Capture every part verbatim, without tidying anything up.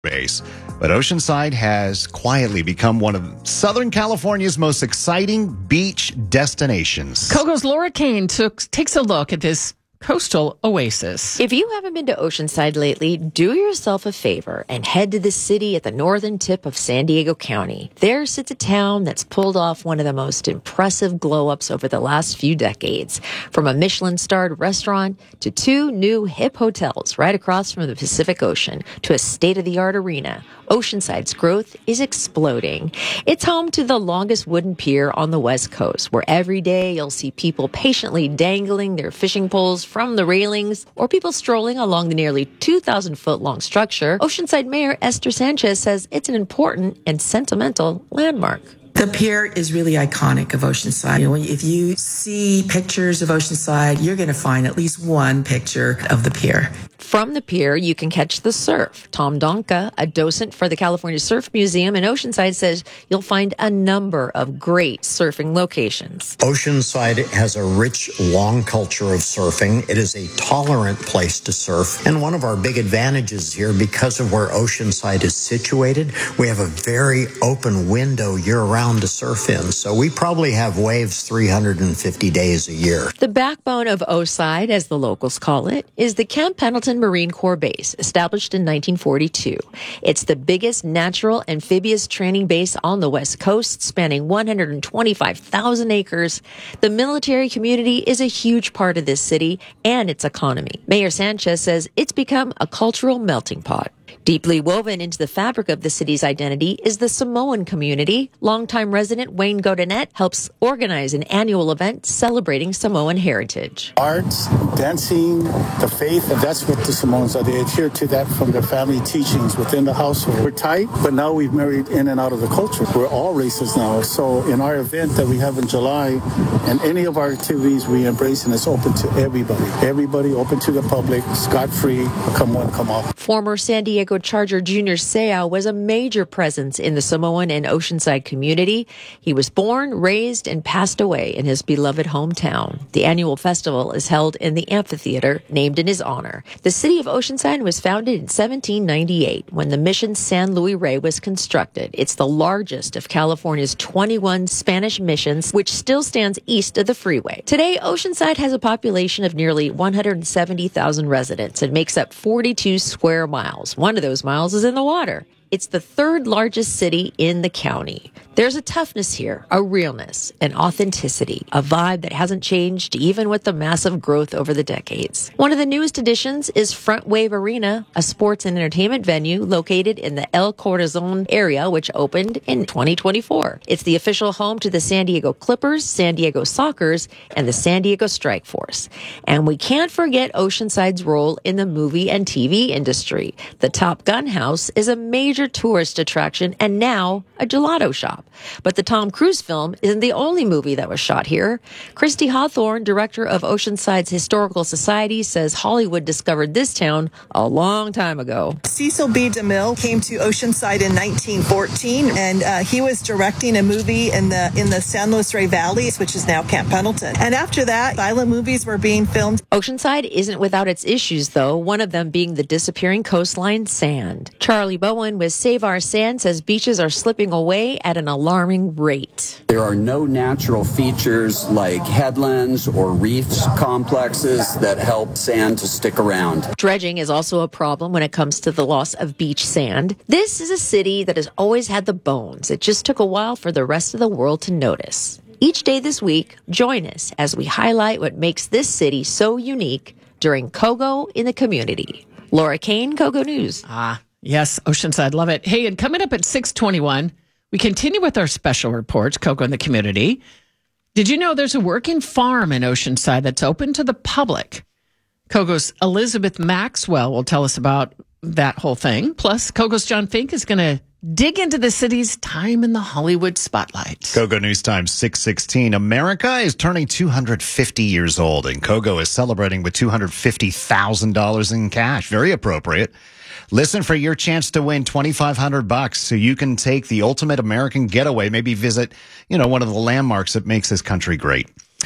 base. But Oceanside has quietly become one of Southern California's most exciting beach destinations. Kogo's Laura Kane took, takes a look at this coastal oasis. If you haven't been to Oceanside lately, do yourself a favor and head to the city at the northern tip of San Diego County. There sits a town that's pulled off one of the most impressive glow-ups over the last few decades. From a Michelin-starred restaurant to two new hip hotels right across from the Pacific Ocean to a state-of-the-art arena, Oceanside's growth is exploding. It's home to the longest wooden pier on the West Coast, where every day you'll see people patiently dangling their fishing poles from the railings or people strolling along the nearly two thousand foot long structure. Oceanside Mayor Esther Sanchez says it's an important and sentimental landmark. The pier is really iconic of Oceanside. You know, if you see pictures of Oceanside, you're going to find at least one picture of the pier. From the pier, you can catch the surf. Tom Donka, a docent for the California Surf Museum in Oceanside, says you'll find a number of great surfing locations. Oceanside has a rich, long culture of surfing. It is a tolerant place to surf. And one of our big advantages here, because of where Oceanside is situated, we have a very open window year-round to surf in. So we probably have waves three hundred fifty days a year. The backbone of Oside, as the locals call it, is the Camp Pendleton Marine Corps Base, established in nineteen forty-two. It's the biggest natural amphibious training base on the West Coast, spanning one hundred twenty-five thousand acres. The military community is a huge part of this city and its economy. Mayor Sanchez says it's become a cultural melting pot. Deeply woven into the fabric of the city's identity is the Samoan community. Longtime resident Wayne Godinet helps organize an annual event celebrating Samoan heritage. Arts, dancing, the faith, that's what the Samoans are. They adhere to that from their family teachings within the household. We're tight, but now we've married in and out of the culture. We're all races now. So in our event that we have in July, and any of our activities we embrace, and it's open to everybody. Everybody open to the public, scot-free, come one, come off. Former San Diego Charger Junior Seau was a major presence in the Samoan and Oceanside community. He was born, raised, and passed away in his beloved hometown. The annual festival is held in the amphitheater named in his honor. The city of Oceanside was founded in seventeen ninety-eight when the Mission San Luis Rey was constructed. It's the largest of California's twenty-one Spanish missions, which still stands east of the freeway. Today, Oceanside has a population of nearly one hundred seventy thousand residents and makes up forty-two square miles. One of those miles is in the water. It's the third largest city in the county. There's a toughness here, a realness, an authenticity, a vibe that hasn't changed even with the massive growth over the decades. One of the newest additions is Front Wave Arena, a sports and entertainment venue located in the El Corazon area, which opened in twenty twenty-four. It's the official home to the San Diego Clippers, San Diego Sockers, and the San Diego Strike Force. And we can't forget Oceanside's role in the movie and T V industry. The Top Gun House is a major tourist attraction and now a gelato shop. But the Tom Cruise film isn't the only movie that was shot here. Christy Hawthorne, director of Oceanside's Historical Society, says Hollywood discovered this town a long time ago. Cecil B. DeMille came to Oceanside in nineteen fourteen, and uh, he was directing a movie in the in the San Luis Rey Valley, which is now Camp Pendleton. And after that, silent movies were being filmed. Oceanside isn't without its issues, though, one of them being the disappearing coastline sand. Charlie Bowen with Save Our Sand says beaches are slipping away at an alarming rate. There are no natural features like headlands or reefs complexes that help sand to stick around. Dredging is also a problem when it comes to the loss of beach sand. This is a city that has always had the bones. It just took a while for the rest of the world to notice. Each day this week, join us as we highlight what makes this city so unique during Kogo in the Community. Laura Kane, Kogo News. Ah, yes, Oceanside, love it. Hey, and coming up at six twenty-one, we continue with our special reports, Kogo in the Community. Did you know there's a working farm in Oceanside that's open to the public? Kogo's Elizabeth Maxwell will tell us about that whole thing. Plus, Kogo's John Fink is going to dig into the city's time in the Hollywood spotlight. Kogo News Time six sixteen. America is turning two hundred fifty years old, and Kogo is celebrating with two hundred fifty thousand dollars in cash. Very appropriate. Listen for your chance to win twenty-five hundred bucks so you can take the ultimate American getaway, maybe visit, you know, one of the landmarks that makes this country great.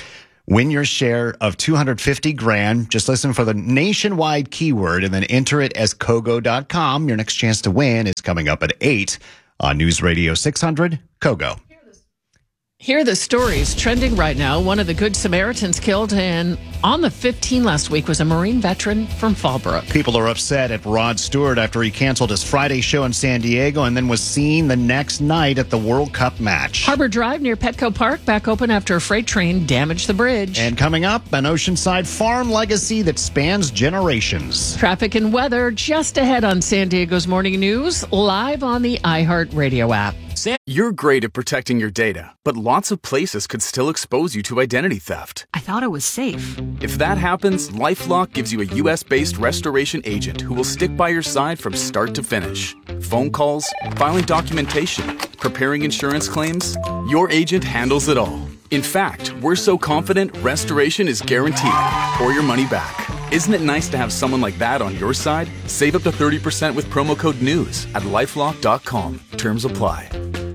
Win your share of two hundred fifty grand. Just listen for the nationwide keyword and then enter it as Kogo dot com. Your next chance to win is coming up at eight on News Radio six hundred, Kogo. Here are the stories trending right now. One of the Good Samaritans killed in on the fifteenth last week was a Marine veteran from Fallbrook. People are upset at Rod Stewart after he canceled his Friday show in San Diego and then was seen the next night at the World Cup match. Harbor Drive near Petco Park back open after a freight train damaged the bridge. And coming up, an Oceanside farm legacy that spans generations. Traffic and weather just ahead on San Diego's Morning News, live on the iHeartRadio app. You're great at protecting your data, but lots of places could still expose you to identity theft. I thought it was safe. If that happens, LifeLock gives you a U S-based restoration agent who will stick by your side from start to finish. Phone calls, filing documentation, preparing insurance claims, your agent handles it all. In fact, we're so confident restoration is guaranteed or your money back. Isn't it nice to have someone like that on your side? Save up to thirty percent with promo code NEWS at lifelock dot com. Terms apply.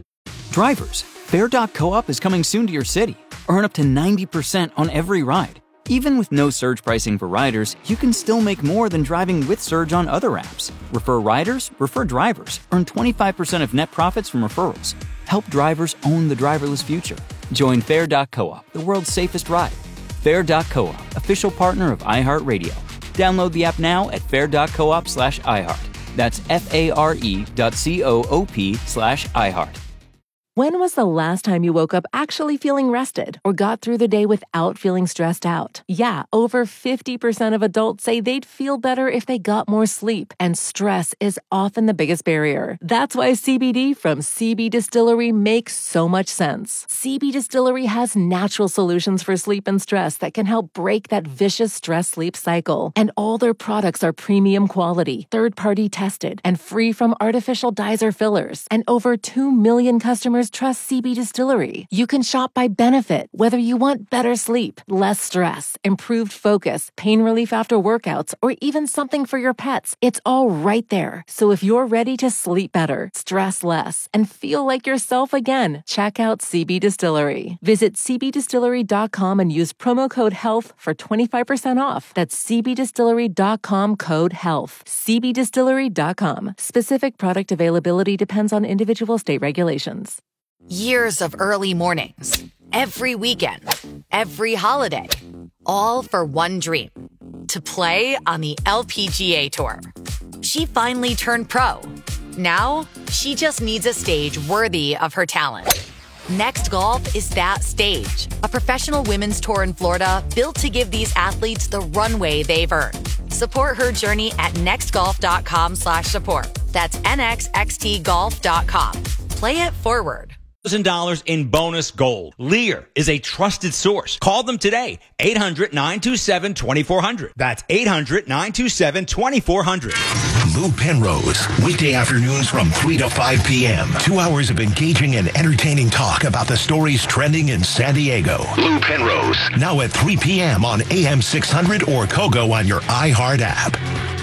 Drivers, Fare dot coop is coming soon to your city. Earn up to ninety percent on every ride. Even with no surge pricing for riders, you can still make more than driving with Surge on other apps. Refer riders, refer drivers. Earn twenty-five percent of net profits from referrals. Help drivers own the driverless future. Join Fare dot coop, the world's safest ride. Fare dot coop, official partner of iHeartRadio. Download the app now at fare dot coop slash iHeart. That's F-A-R-E dot C-O-O-P slash iHeart. When was the last time you woke up actually feeling rested or got through the day without feeling stressed out? Yeah, over fifty percent of adults say they'd feel better if they got more sleep, and stress is often the biggest barrier. That's why C B D from C B Distillery makes so much sense. C B Distillery has natural solutions for sleep and stress that can help break that vicious stress-sleep cycle. And all their products are premium quality, third-party tested, and free from artificial dyes or fillers. And over two million customers trust C B Distillery. You can shop by benefit, whether you want better sleep, less stress, improved focus, pain relief after workouts, or even something for your pets. It's all right there. So if you're ready to sleep better, stress less, and feel like yourself again, check out C B Distillery. Visit C B distillery dot com and use promo code HEALTH for twenty-five percent off. That's C B distillery dot com code HEALTH. C B distillery dot com. Specific product availability depends on individual state regulations. Years of early mornings, every weekend, every holiday, all for one dream, to play on the L P G A Tour. She finally turned pro. Now, she just needs a stage worthy of her talent. Next Golf is that stage, a professional women's tour in Florida built to give these athletes the runway they've earned. Support her journey at nextgolf.com slash support. That's N X X T golf dot com. Play it forward. one thousand dollars in bonus gold. Lear is a trusted source. Call them today. eight hundred, nine two seven, two four zero zero. That's eight hundred, nine two seven, two four zero zero. Lou Penrose, weekday afternoons from three to five p.m. Two hours of engaging and entertaining talk about the stories trending in San Diego. Lou Penrose, now at three p.m. on A M six hundred or Kogo on your iHeart app.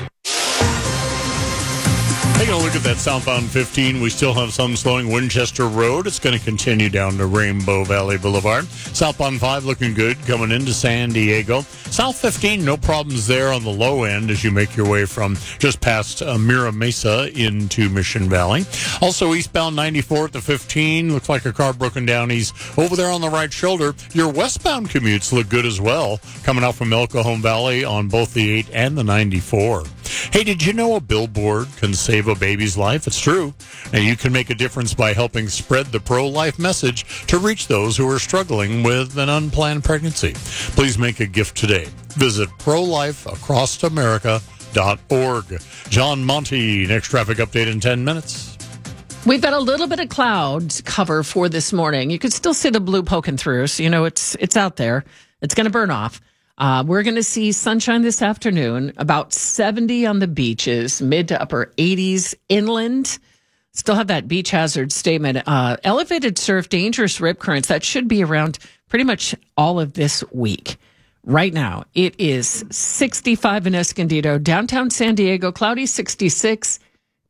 Taking a look at that southbound fifteen, we still have some slowing Winchester Road. It's going to continue down to Rainbow Valley Boulevard. Southbound five looking good coming into San Diego. South fifteen, no problems there on the low end as you make your way from just past uh, Mira Mesa into Mission Valley. Also eastbound ninety-four at the fifteen, looks like a car broken down. He's over there on the right shoulder. Your westbound commutes look good as well, coming out from El Cajon Valley on both the eight and the ninety-four. Hey, did you know a billboard can save a baby's life? It's true. And you can make a difference by helping spread the pro-life message to reach those who are struggling with an unplanned pregnancy. Please make a gift today. Visit pro life across america dot org. John Monty, next traffic update in ten minutes. We've got a little bit of clouds cover for this morning. You can still see the blue poking through, so you know it's it's out there. It's going to burn off. Uh, we're going to see sunshine this afternoon, about seventy on the beaches, mid to upper eighties inland. Still have that beach hazard statement. Uh, elevated surf, dangerous rip currents. That should be around pretty much all of this week. Right now, it is sixty-five in Escondido, downtown San Diego, cloudy sixty-six.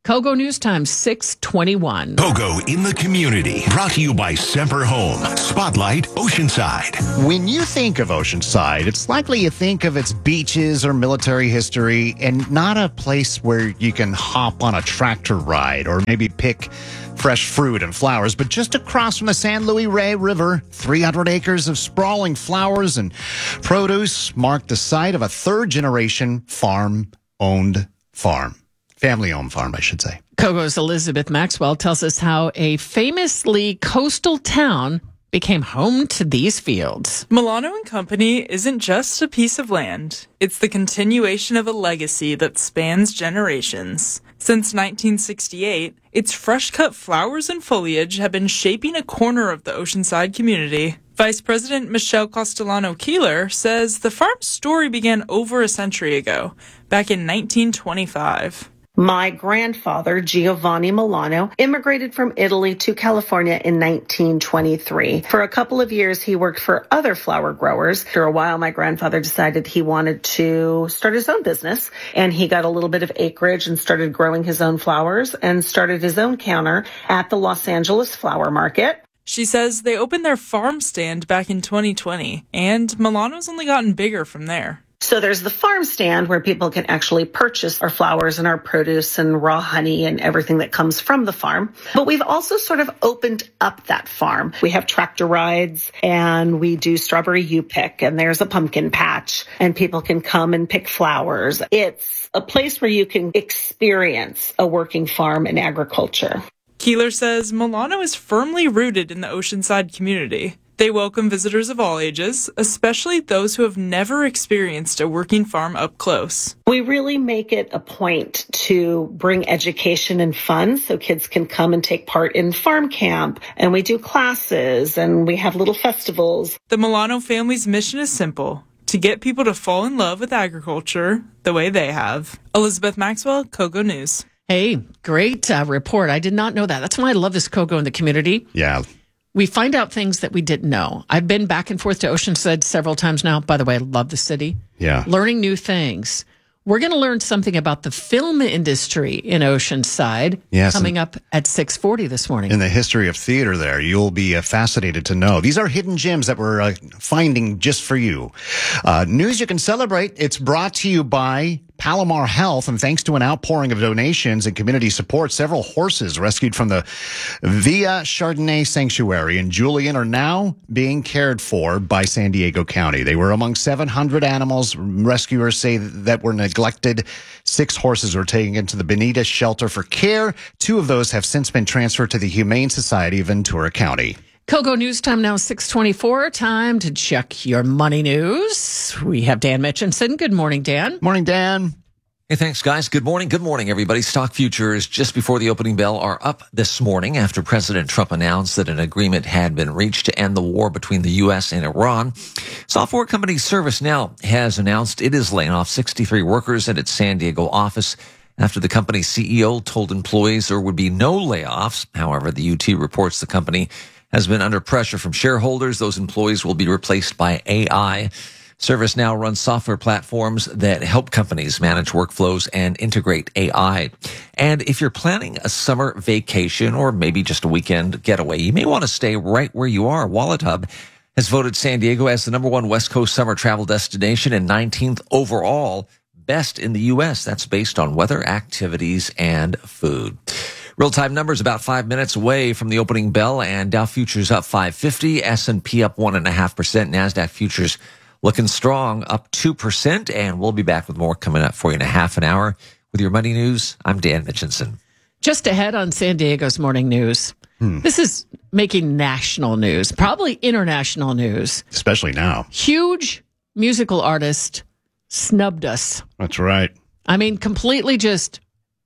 Kogo News Time, six twenty-one. Kogo in the community. Brought to you by Semper Home. Spotlight Oceanside. When you think of Oceanside, it's likely you think of its beaches or military history and not a place where you can hop on a tractor ride or maybe pick fresh fruit and flowers, but just across from the San Luis Rey River, three hundred acres of sprawling flowers and produce mark the site of a third-generation farm-owned farm. Family-owned farm, I should say. Kogo's Elizabeth Maxwell tells us how a famously coastal town became home to these fields. Milano and Company isn't just a piece of land. It's the continuation of a legacy that spans generations. Since nineteen sixty-eight, its fresh-cut flowers and foliage have been shaping a corner of the Oceanside community. Vice President Michelle Castellano-Keeler says the farm's story began over a century ago, back in nineteen twenty-five. My grandfather, Giovanni Milano, immigrated from Italy to California in nineteen twenty-three. For a couple of years, he worked for other flower growers. After a while, my grandfather decided he wanted to start his own business, and he got a little bit of acreage and started growing his own flowers and started his own counter at the Los Angeles Flower Market. She says they opened their farm stand back in twenty twenty, and Milano's only gotten bigger from there. So there's the farm stand where people can actually purchase our flowers and our produce and raw honey and everything that comes from the farm. But we've also sort of opened up that farm. We have tractor rides and we do strawberry U-Pick, and there's a pumpkin patch and people can come and pick flowers. It's a place where you can experience a working farm and agriculture. Keeler says Milano is firmly rooted in the Oceanside community. They welcome visitors of all ages, especially those who have never experienced a working farm up close. We really make it a point to bring education and fun so kids can come and take part in farm camp, and we do classes and we have little festivals. The Milano family's mission is simple: to get people to fall in love with agriculture the way they have. Elizabeth Maxwell, Kogo News. Hey, great uh, report. I did not know that. That's why I love this Kogo in the community. Yeah. We find out things that we didn't know. I've been back and forth to Oceanside several times now. By the way, I love the city. Yeah. Learning new things. We're going to learn something about the film industry in Oceanside yes, coming up at six forty this morning. In the history of theater there, you'll be uh, fascinated to know. These are hidden gems that we're uh, finding just for you. Uh, news you can celebrate. It's brought to you by Palomar Health, and thanks to an outpouring of donations and community support, several horses rescued from the Villa Chardonnay Sanctuary in Julian are now being cared for by San Diego County. They were among seven hundred animals rescuers say that were neglected. Six horses were taken into the Benita Shelter for care. Two of those have since been transferred to the Humane Society of Ventura County. Kogo News Time now, six twenty-four. Time to check your money news. We have Dan Mitchinson. Good morning, Dan. Morning, Dan. Hey, thanks, guys. Good morning. Good morning, everybody. Stock futures just before the opening bell are up this morning after President Trump announced that an agreement had been reached to end the war between the U S and Iran. Software company ServiceNow has announced it is laying off sixty-three workers at its San Diego office after the company's C E O told employees there would be no layoffs. However, the U T reports the company has been under pressure from shareholders. Those employees will be replaced by A I. ServiceNow runs software platforms that help companies manage workflows and integrate A I. And if you're planning a summer vacation or maybe just a weekend getaway, you may want to stay right where you are. WalletHub has voted San Diego as the number one West Coast summer travel destination and nineteenth overall best in the U S. That's based on weather, activities, and food. Real-time numbers about five minutes away from the opening bell, and Dow futures up five fifty, S and P up one point five percent, NASDAQ futures looking strong, up two percent, and we'll be back with more coming up for you in a half an hour. With your money news, I'm Dan Mitchinson. Just ahead on San Diego's morning news. Hmm. This is making national news, probably international news. Especially now. Huge musical artist snubbed us. That's right. I mean, completely just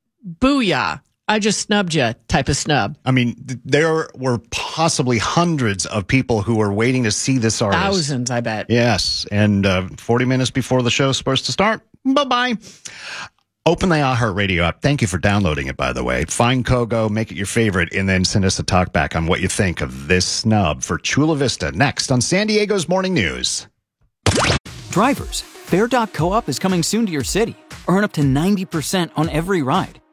booyah. I just snubbed you type of snub. I mean, th- there were possibly hundreds of people who were waiting to see this artist. Thousands, I bet. Yes. And uh, forty minutes before the show's supposed to start, bye-bye. Open the iHeartRadio app. Thank you for downloading it, by the way. Find Kogo, make it your favorite, and then send us a talk back on what you think of this snub for Chula Vista. Next on San Diego's Morning News. Drivers, Fair dot Co-op is coming soon to your city. Earn up to ninety percent on every ride.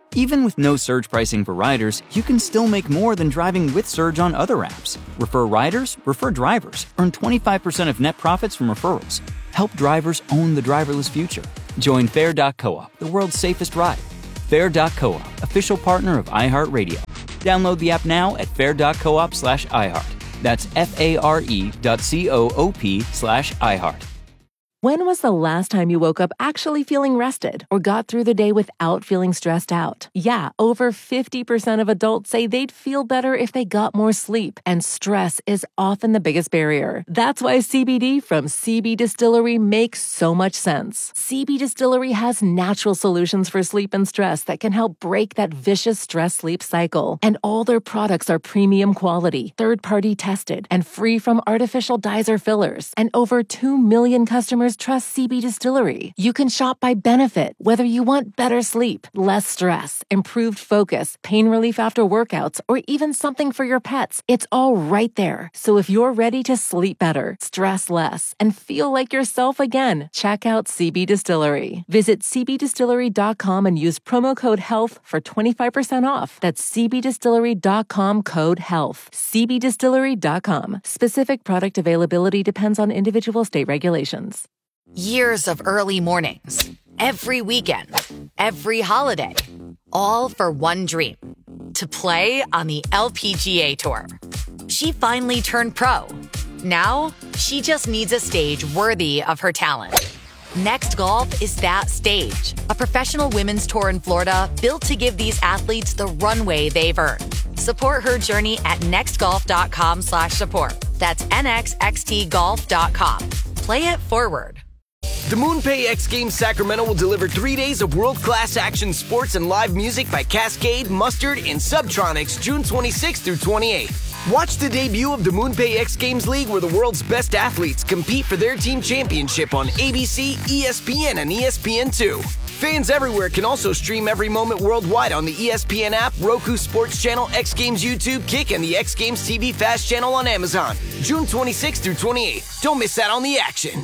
Even with no surge pricing for riders, you can still make more than driving with Surge on other apps. Refer riders, refer drivers. Earn twenty-five percent of net profits from referrals. Help drivers own the driverless future. Join Fair dot coop, the world's safest ride. Fair dot coop, official partner of iHeartRadio. Download the app now at fair dot coop slash iHeart. That's F-A-R-E dot C-O-O-P slash iHeart. When was the last time you woke up actually feeling rested or got through the day without feeling stressed out? Yeah, over fifty percent of adults say they'd feel better if they got more sleep, and stress is often the biggest barrier. That's why C B D from C B Distillery makes so much sense. C B Distillery has natural solutions for sleep and stress that can help break that vicious stress-sleep cycle. And all their products are premium quality, third-party tested, and free from artificial dyes or fillers. And over two million customers trust C B Distillery. You can shop by benefit, whether you want better sleep, less stress, improved focus, pain relief after workouts, or even something for your pets. It's all right there. So if you're ready to sleep better, stress less, and feel like yourself again, check out C B Distillery. Visit c b distillery dot com and use promo code HEALTH for twenty-five percent off. That's c b distillery dot com code HEALTH. c b distillery dot com. Specific product availability depends on individual state regulations. Years of early mornings, every weekend, every holiday, all for one dream, to play on the L P G A Tour. She finally turned pro. Now, she just needs a stage worthy of her talent. Next Golf is that stage, a professional women's tour in Florida built to give these athletes the runway they've earned. Support her journey at nextgolf.com slash support. That's N X X T golf dot com. Play it forward. The MoonPay X Games Sacramento will deliver three days of world-class action sports and live music by Cascade, Mustard, and Subtronics June twenty-sixth through twenty-eighth. Watch the debut of the MoonPay X Games League, where the world's best athletes compete for their team championship on A B C, E S P N, and E S P N two. Fans everywhere can also stream every moment worldwide on the E S P N app, Roku Sports Channel, X Games YouTube, Kick, and the X Games T V Fast Channel on Amazon. June twenty-sixth through twenty-eighth. Don't miss out on the action.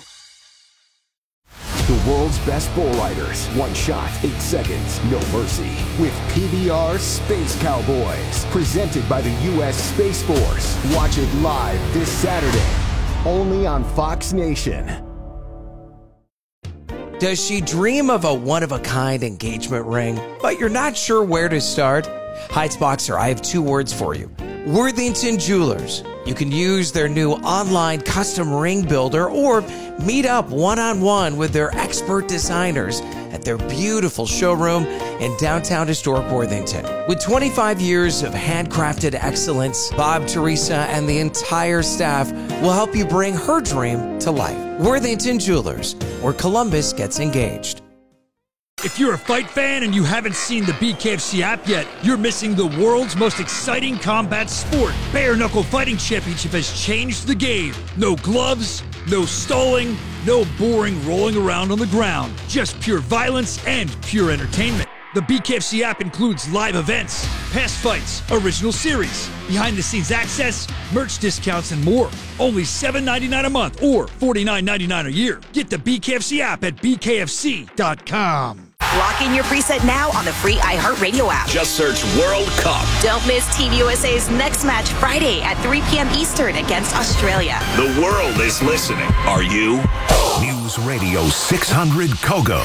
The world's best bull riders. One shot, eight seconds, no mercy. With P B R Space Cowboys. Presented by the U S Space Force. Watch it live this Saturday. Only on Fox Nation. Does she dream of a one-of-a-kind engagement ring, but you're not sure where to start? Heights Boxer, I have two words for you. Worthington Jewelers. You can use their new online custom ring builder or meet up one-on-one with their expert designers at their beautiful showroom in downtown historic Worthington. With twenty-five years of handcrafted excellence, Bob, Teresa, and the entire staff will help you bring her dream to life. Worthington Jewelers, where Columbus gets engaged. If you're a fight fan and you haven't seen the B K F C app yet, you're missing the world's most exciting combat sport. Bare Knuckle Fighting Championship has changed the game. No gloves, no stalling, no boring rolling around on the ground. Just pure violence and pure entertainment. The B K F C app includes live events, past fights, original series, behind-the-scenes access, merch discounts, and more. Only seven dollars and ninety-nine cents a month or forty-nine dollars and ninety-nine cents a year. Get the B K F C app at b k f c dot com. Lock in your preset now on the free iHeartRadio app. Just search World Cup. Don't miss Team U S A's next match Friday at three p.m. Eastern against Australia. The world is listening. Are you? News Radio six hundred Kogo.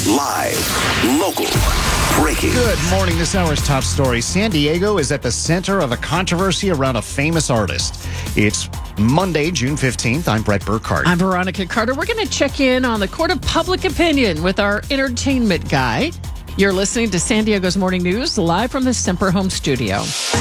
Live. Local. Breaking. Good morning. This hour's top story. San Diego is at the center of a controversy around a famous artist. It's Monday, June fifteenth. I'm Brett Burkhardt. I'm Veronica Carter. We're going to check in on the court of public opinion with our entertainment guy. You're listening to San Diego's Morning News, live from the Semper Home studio.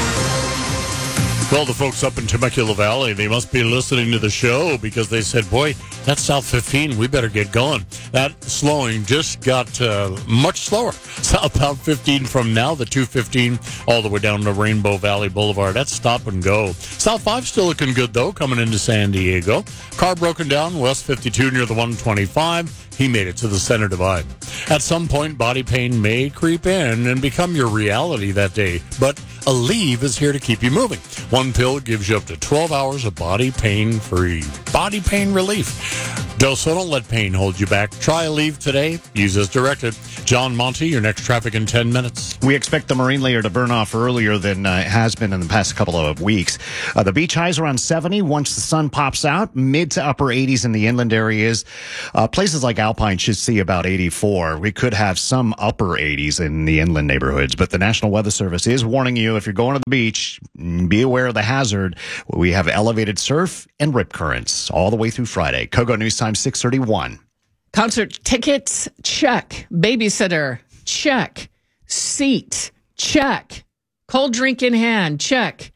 Well, the folks up in Temecula Valley, they must be listening to the show because they said, boy, that's South fifteen. We better get going. That slowing just got uh, much slower. Southbound fifteen from now, the two fifteen, all the way down to Rainbow Valley Boulevard. That's stop and go. South five still looking good, though, coming into San Diego. Car broken down, West fifty-two near the one twenty-five. He made it to the center divide. At some point, body pain may creep in and become your reality that day, but Aleve is here to keep you moving. One pill gives you up to twelve hours of body pain-free. Body pain relief. So don't let pain hold you back. Try Aleve today. Use as directed. Just John Monty, your next traffic in ten minutes. We expect the marine layer to burn off earlier than uh, it has been in the past couple of weeks. Uh, the beach highs around seventy once the sun pops out, mid to upper eighties in the inland areas. Uh, places like Alpine should see about eighty-four. We could have some upper eighties in the inland neighborhoods, but the National Weather Service is warning you if you're going to the beach, be aware of the hazard. We have elevated surf and rip currents all the way through Friday. Kogo News Time six thirty-one. Concert tickets, check. Babysitter, check. Seat, check. Cold drink in hand, check.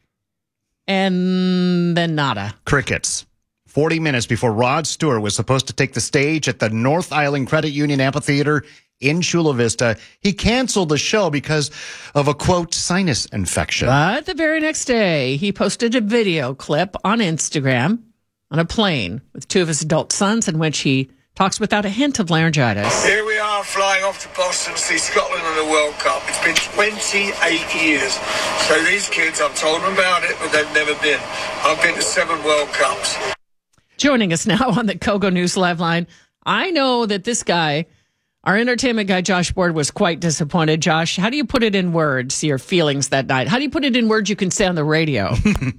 And then nada. Crickets. forty minutes before Rod Stewart was supposed to take the stage at the North Island Credit Union Amphitheater in Chula Vista, he canceled the show because of a, quote, sinus infection. But the very next day, he posted a video clip on Instagram on a plane with two of his adult sons in which he talks without a hint of laryngitis. Here we are flying off to Boston to see Scotland in the World Cup. It's been twenty-eight years. So these kids, I've told them about it, but they've never been. I've been to seven World Cups. Joining us now on the Kogo News Live line, I know that this guy, our entertainment guy, Josh Board, was quite disappointed. Josh, how do you put it in words, your feelings that night? How do you put it in words you can say on the radio?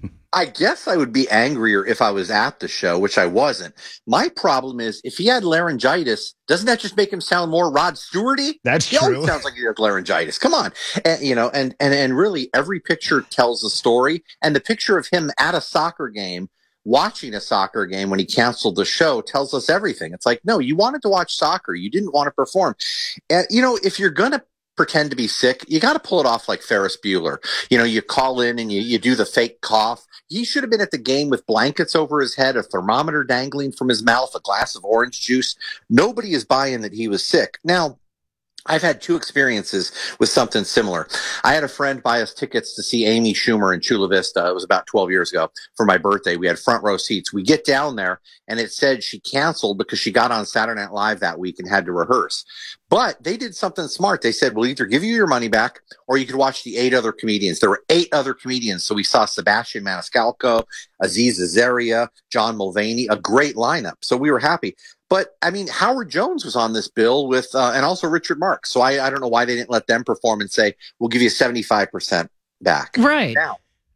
I guess I would be angrier if I was at the show, which I wasn't. My problem is, if he had laryngitis, doesn't that just make him sound more Rod Stewart-y? That's he true. He always sounds like he has laryngitis. Come on. And, you know, and, and, and really every picture tells a story. And the picture of him at a soccer game, watching a soccer game when he canceled the show, tells us everything. It's like, no, you wanted to watch soccer. You didn't want to perform. And, you know, if you're going to pretend to be sick, you got to pull it off like Ferris Bueller. You know, you call in and you, you do the fake cough. He should have been at the game with blankets over his head, a thermometer dangling from his mouth, a glass of orange juice. Nobody is buying that he was sick. Now, I've had two experiences with something similar. I had a friend buy us tickets to see Amy Schumer in Chula Vista. It was about twelve years ago for my birthday. We had front row seats. We get down there and it said she canceled because she got on Saturday Night Live that week and had to rehearse. But they did something smart. They said, we'll either give you your money back or you could watch the eight other comedians. There were eight other comedians. So we saw Sebastian Maniscalco, Aziz Azaria, John Mulvaney, a great lineup. So we were happy. But, I mean, Howard Jones was on this bill with, uh, and also Richard Marx. So I, I don't know why they didn't let them perform and say, we'll give you seventy-five percent back. Right. Now,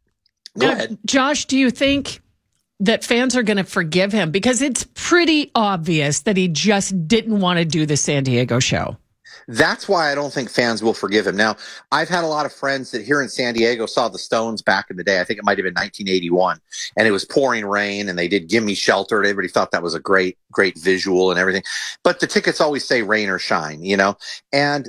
go now, ahead. Josh, do you think that fans are going to forgive him? Because it's pretty obvious that he just didn't want to do the San Diego show. That's why I don't think fans will forgive him. Now, I've had a lot of friends that here in San Diego saw the Stones back in the day. I think it might have been nineteen eighty-one. And it was pouring rain, and they did Gimme Shelter. And everybody thought that was a great, great visual and everything. But the tickets always say rain or shine, you know? And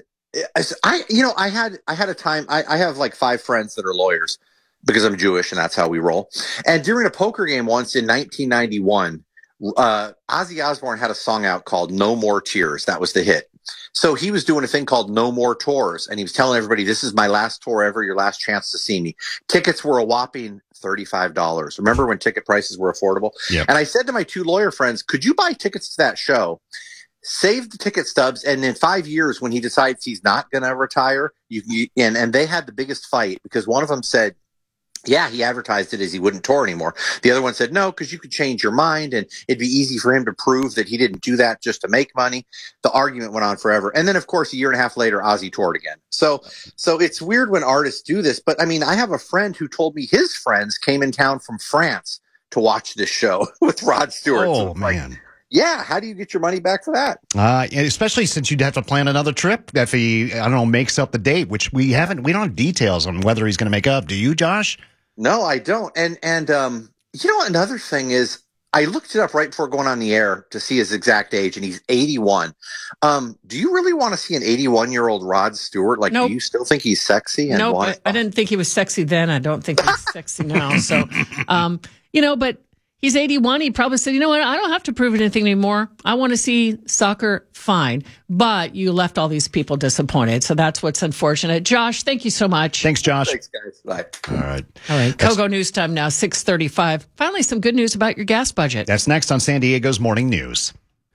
I, you know, I had, I had a time, I, I have like five friends that are lawyers because I'm Jewish and that's how we roll. And during a poker game once in nineteen ninety-one, uh, Ozzy Osbourne had a song out called No More Tears. That was the hit. So he was doing a thing called No More Tours, and he was telling everybody, this is my last tour ever, your last chance to see me. Tickets were a whopping thirty-five dollars. Remember when ticket prices were affordable? Yep. And I said to my two lawyer friends, could you buy tickets to that show, save the ticket stubs, and in five years when he decides he's not going to retire, you, you and, and they had the biggest fight because one of them said, yeah, he advertised it as he wouldn't tour anymore. The other one said, no, because you could change your mind and it'd be easy for him to prove that he didn't do that just to make money. The argument went on forever. And then, of course, a year and a half later, Ozzy toured again. So so it's weird when artists do this. But, I mean, I have a friend who told me his friends came in town from France to watch this show with Rod Stewart. Oh, so man. Like, yeah, how do you get your money back for that? Uh, and especially since you'd have to plan another trip if he, I don't know, makes up the date, which we haven't, we don't have details on whether he's going to make up. Do you, Josh? No, I don't. And, and, um, you know, another thing is I looked it up right before going on the air to see his exact age, and he's eighty-one. Um, do you really want to see an eighty-one year old Rod Stewart? Like, Nope. do you still think he's sexy? And No, want I, I didn't think he was sexy then. I don't think he's sexy now. So, um, you know, but he's eighty-one. He probably said, you know what? I don't have to prove anything anymore. I want to see soccer. Fine. But you left all these people disappointed. So that's what's unfortunate. Josh, thank you so much. Thanks, Josh. Thanks, guys. Bye. All right. All right. Kogo News Time now, six thirty-five. Finally, some good news about your gas budget. That's next on San Diego's Morning News.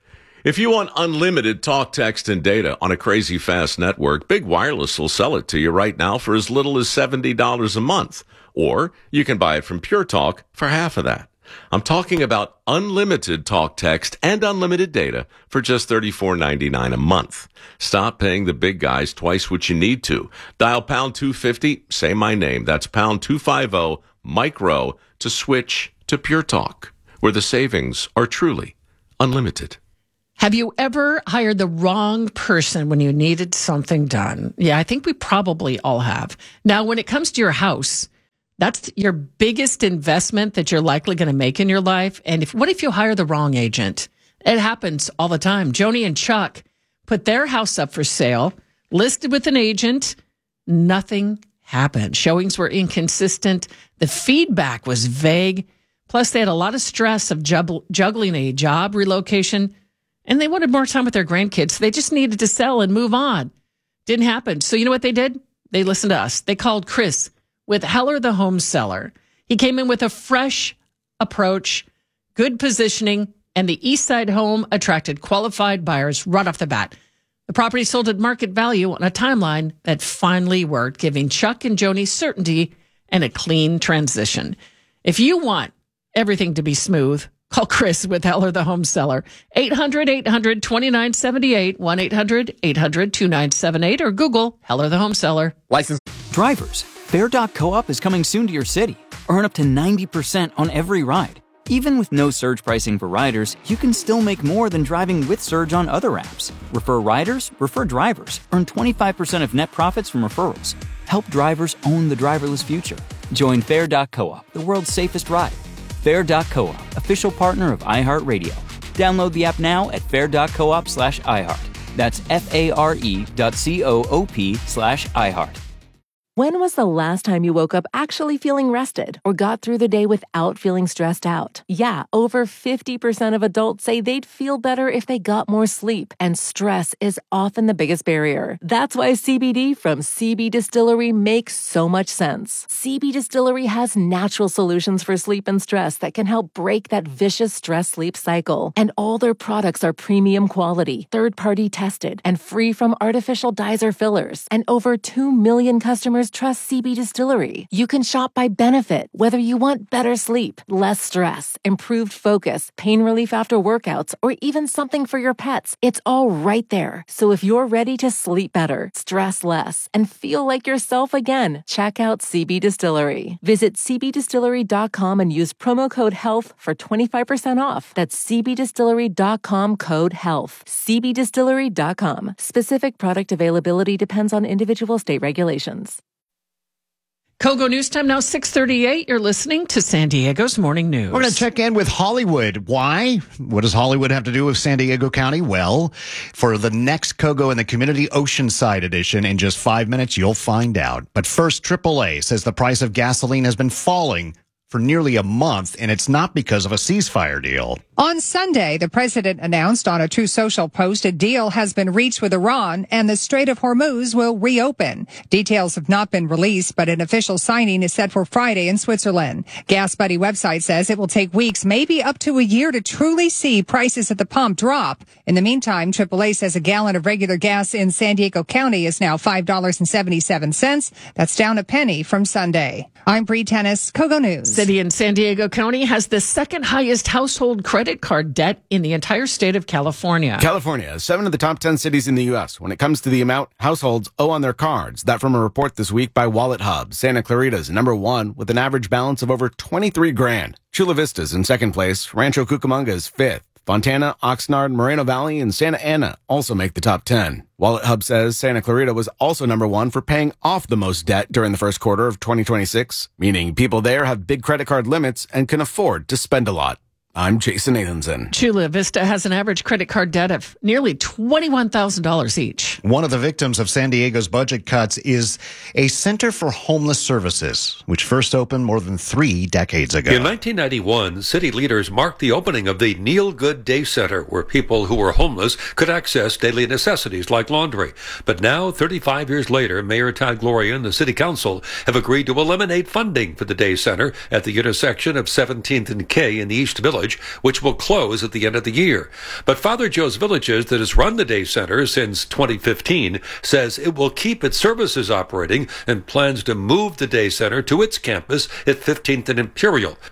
If you want unlimited talk, text, and data on a crazy fast network, Big Wireless will sell it to you right now for as little as seventy dollars a month. Or you can buy it from Pure Talk for half of that. I'm talking about unlimited talk, text, and unlimited data for just thirty-four ninety-nine a month. Stop paying the big guys twice what you need to. Dial pound two fifty, say my name. That's pound two fifty, micro, to switch to Pure Talk, where the savings are truly unlimited. Have you ever hired the wrong person when you needed something done? Yeah, I think we probably all have. Now, when it comes to your house, that's your biggest investment that you're likely going to make in your life. And if what if you hire the wrong agent? It happens all the time. Joni and Chuck put their house up for sale, listed with an agent. Nothing happened. Showings were inconsistent. The feedback was vague. Plus, they had a lot of stress of jub- juggling a job relocation. And they wanted more time with their grandkids. They just needed to sell and move on. Didn't happen. So you know what they did? They listened to us. They called Chris with Heller the Home Seller. He came in with a fresh approach, good positioning, and the East Side home attracted qualified buyers right off the bat. The property sold at market value on a timeline that finally worked, giving Chuck and Joni certainty and a clean transition. If you want everything to be smooth, call Chris with Heller the Home Seller. eight hundred, eight hundred, twenty-nine seventy-eight, one eight hundred, eight hundred, twenty-nine seventy-eight, or Google Heller the Home Seller. License. Drivers, Fair dot coop is coming soon to your city. Earn up to ninety percent on every ride. Even with no surge pricing for riders, you can still make more than driving with Surge on other apps. Refer riders, refer drivers. Earn twenty-five percent of net profits from referrals. Help drivers own the driverless future. Join Fair dot coop, the world's safest ride. Fair dot coop, official partner of iHeartRadio. Download the app now at fair dot coop slash iHeart. That's F-A-R-E dot C-O-O-P slash iHeart. When was the last time you woke up actually feeling rested or got through the day without feeling stressed out? Yeah, over fifty percent of adults say they'd feel better if they got more sleep, and stress is often the biggest barrier. That's why C B D from C B Distillery makes so much sense. C B Distillery has natural solutions for sleep and stress that can help break that vicious stress-sleep cycle. And all their products are premium quality, third-party tested, and free from artificial dyes or fillers. And over two million customers trust C B Distillery. You can shop by benefit, whether you want better sleep, less stress, improved focus, pain relief after workouts, or even something for your pets. It's all right there. So if you're ready to sleep better, stress less, and feel like yourself again, check out C B Distillery. Visit c b distillery dot com and use promo code HEALTH for twenty-five percent off. That's c b distillery dot com code HEALTH. c b distillery dot com. Specific product availability depends on individual state regulations. Kogo News Time now, six thirty-eight. You're listening to San Diego's Morning News. We're going to check in with Hollywood. Why? What does Hollywood have to do with San Diego County? Well, for the next Kogo in the Community Oceanside edition, in just five minutes, you'll find out. But first, triple A says the price of gasoline has been falling for nearly a month, and it's not because of a ceasefire deal. On Sunday, the president announced on a True Social post a deal has been reached with Iran and the Strait of Hormuz will reopen. Details have not been released, but an official signing is set for Friday in Switzerland. Gas Buddy website says it will take weeks, maybe up to a year, to truly see prices at the pump drop. In the meantime, triple A says a gallon of regular gas in San Diego County is now five dollars and seventy-seven cents. That's down a penny from Sunday. I'm Bree Tennis, Kogo News. City in San Diego County has the second highest household credit card debt in the entire state of California. California is seven of the top ten cities in the U S when it comes to the amount households owe on their cards. That from a report this week by Wallet Hub. Santa Clarita's number one with an average balance of over twenty-three grand. Chula Vista's in second place. Rancho Cucamonga is fifth. Fontana, Oxnard, Moreno Valley, and Santa Ana also make the top ten. Wallet Hub says Santa Clarita was also number one for paying off the most debt during the first quarter of twenty twenty-six, meaning people there have big credit card limits and can afford to spend a lot. I'm Jason Nathanson. Chula Vista has an average credit card debt of nearly twenty-one thousand dollars each. One of the victims of San Diego's budget cuts is a Center for Homeless Services, which first opened more than three decades ago. In nineteen ninety-one, city leaders marked the opening of the Neil Good Day Center, where people who were homeless could access daily necessities like laundry. But now, thirty-five years later, Mayor Todd Gloria and the City Council have agreed to eliminate funding for the day center at the intersection of seventeenth and K in the East Village, which will close at the end of the year. But Father Joe's Villages, that has run the day center since twenty fifteen, says it will keep its services operating and plans to move the day center to its campus at fifteenth and Imperial.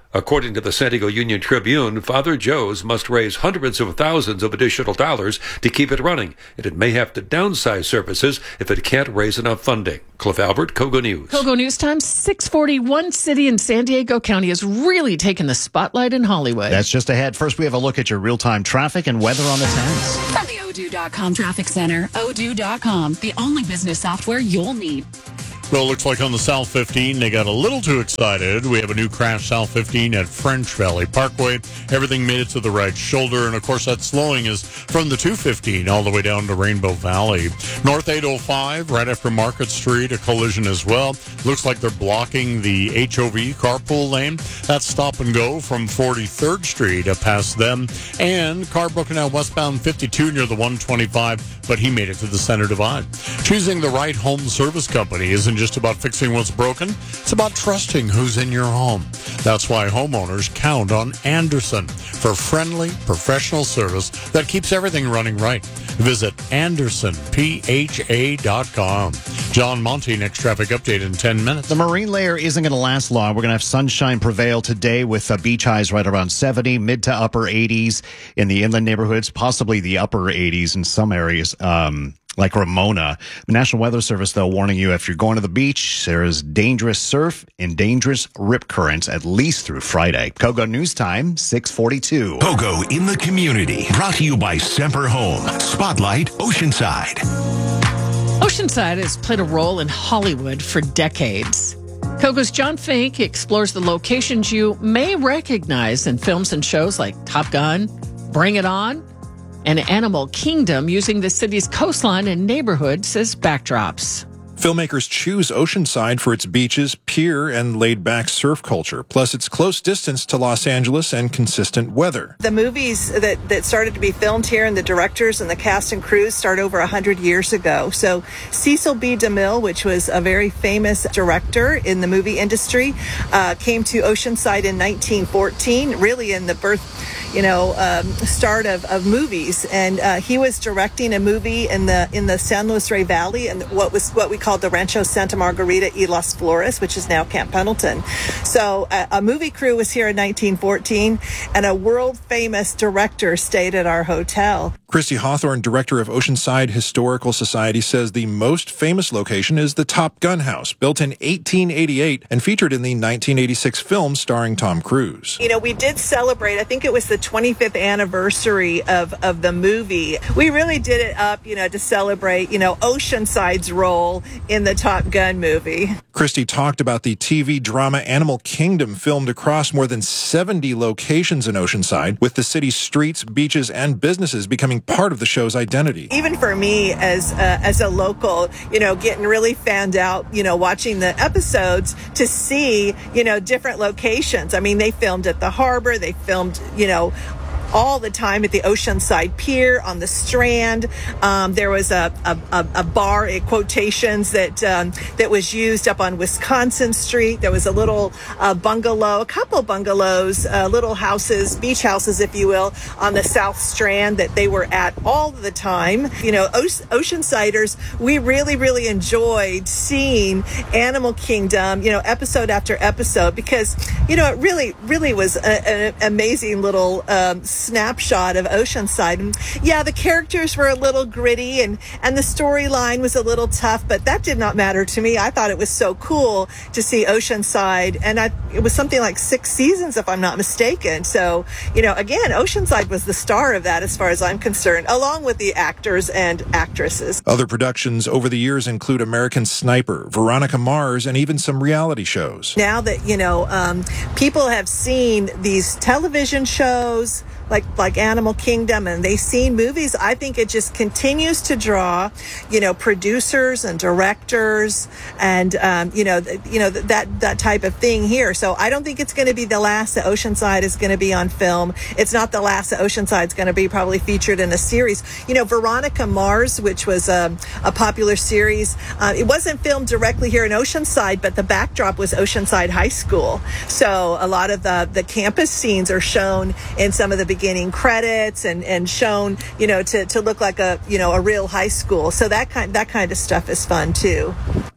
According to the San Diego Union Tribune, Father Joe's must raise hundreds of thousands of additional dollars to keep it running, and it may have to downsize services if it can't raise enough funding. Cliff Albert, Kogo News. Kogo News Time, six forty. One city in San Diego County has really taken the spotlight in Hollywood. That's just ahead. First, we have a look at your real-time traffic and weather on the tens. From the Odoo dot com Traffic Center, Odoo dot com, the only business software you'll need. Well, it looks like on the South fifteen, they got a little too excited. We have a new crash South fifteen at French Valley Parkway. Everything made it to the right shoulder. And, of course, that slowing is from the two fifteen all the way down to Rainbow Valley. North eight oh five, right after Market Street, a collision as well. Looks like they're blocking the H O V carpool lane. That's stop and go from forty-third Street up past them. And car broken out westbound fifty-two near the one twenty-five, but he made it to the center divide. Choosing the right home service company isn't just about fixing what's broken. It's about trusting who's in your home. That's why homeowners count on Anderson for friendly, professional service that keeps everything running right. Visit Anderson P H A dot com. John Monty, next traffic update in ten minutes. The marine layer isn't going to last long. We're going to have sunshine prevail today with uh, beach highs right around seventy, mid to upper eighties in the inland neighborhoods, possibly the upper eighties in some areas. Um, like Ramona. The National Weather Service, though, warning you if you're going to the beach, there is dangerous surf and dangerous rip currents at least through Friday. Kogo News Time, six forty-two. Kogo in the community. Brought to you by Semper Home. Spotlight Oceanside. Oceanside has played a role in Hollywood for decades. Kogo's John Fink explores the locations you may recognize in films and shows like Top Gun, Bring It On, and Animal Kingdom, using the city's coastline and neighborhoods as backdrops. Filmmakers choose Oceanside for its beaches, pier, and laid-back surf culture, plus its close distance to Los Angeles and consistent weather. The movies that, that started to be filmed here and the directors and the cast and crews start over one hundred years ago. So Cecil B. DeMille, which was a very famous director in the movie industry, uh, came to Oceanside in nineteen fourteen, really in the birth, you know, um, start of, of movies. And uh, he was directing a movie in the in the San Luis Rey Valley, and what was what we call called the Rancho Santa Margarita y Las Flores, which is now Camp Pendleton. So uh, a movie crew was here in nineteen fourteen, and a world-famous director stayed at our hotel. Christy Hawthorne, director of Oceanside Historical Society, says the most famous location is the Top Gun House, built in eighteen eighty-eight and featured in the nineteen eighty-six film starring Tom Cruise. You know, we did celebrate, I think it was the twenty-fifth anniversary of, of the movie. We really did it up, you know, to celebrate, you know, Oceanside's role in the Top Gun movie. Christy talked about the T V drama Animal Kingdom, filmed across more than seventy locations in Oceanside, with the city's streets, beaches, and businesses becoming part of the show's identity. Even for me as uh, as a local, you know, getting really fanned out, you know, watching the episodes to see, you know, different locations. I mean, they filmed at the harbor, they filmed, you know, all the time at the Oceanside Pier, on the Strand. Um, there was a, a, a bar, in quotations, that um, that was used up on Wisconsin Street. There was a little uh, bungalow, a couple bungalows, uh, little houses, beach houses, if you will, on the South Strand that they were at all the time. You know, o- Oceansiders, we really, really enjoyed seeing Animal Kingdom, you know, episode after episode, because, you know, it really, really was a, an amazing little um, snapshot of Oceanside. And yeah, the characters were a little gritty, and and the storyline was a little tough, but that did not matter to me. I thought it was so cool to see Oceanside, and I, it was something like six seasons, if I'm not mistaken. So, you know, again, Oceanside was the star of that as far as I'm concerned, along with the actors and actresses. Other productions over the years include American Sniper, Veronica Mars, and even some reality shows. Now that, you know, um, people have seen these television shows, like like Animal Kingdom, and they've seen movies, I think it just continues to draw, you know, producers and directors, and um, you know, th- you know th- that that type of thing here. So I don't think it's going to be the last that Oceanside is going to be on film. It's not the last that Oceanside's going to be probably featured in a series. You know, Veronica Mars, which was a, a popular series, uh, it wasn't filmed directly here in Oceanside, but the backdrop was Oceanside High School. So a lot of the the campus scenes are shown in some of the beginning credits, and, and shown, you know, to, to look like a, you know, a real high school. So that kind that kind of stuff is fun too.